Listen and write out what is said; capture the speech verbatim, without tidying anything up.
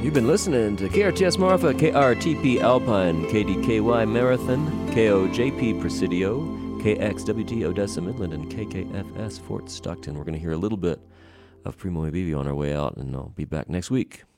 You've been listening to K R T S Marfa, K R T P Alpine, K D K Y Marathon, K O J P Presidio, K X W T Odessa Midland, and K K F S Fort Stockton. We're going to hear a little bit of Primo e Vivi on our way out, and I'll be back next week.